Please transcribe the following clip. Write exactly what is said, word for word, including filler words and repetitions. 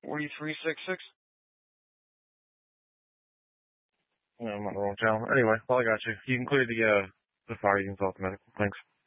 forty-three sixty-six. No, I'm on the wrong channel. Anyway, well, I got you. You can clear the, uh, the fire. You can solve the medical. Thanks.